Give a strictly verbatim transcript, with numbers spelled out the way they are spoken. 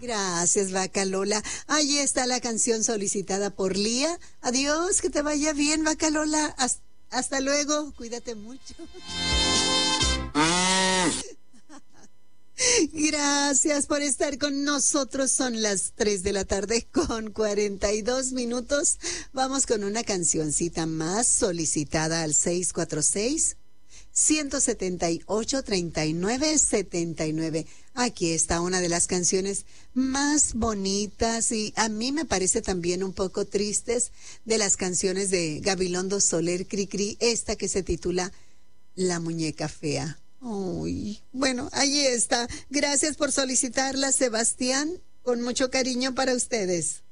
Gracias, Vaca Lola. Ahí está la canción solicitada por Lía. Adiós, que te vaya bien, Vaca Lola. Hasta, hasta luego, cuídate mucho. Gracias por estar con nosotros. Son las tres de la tarde con cuarenta y dos minutos. Vamos con una cancioncita más solicitada al seis cuatro seis, uno siete ocho, tres nueve siete nueve. Aquí está una de las canciones más bonitas y a mí me parece también un poco tristes de las canciones de Gabilondo Soler Cricri, esta que se titula La Muñeca Fea. Uy, bueno, ahí está. Gracias por solicitarla, Sebastián, con mucho cariño para ustedes.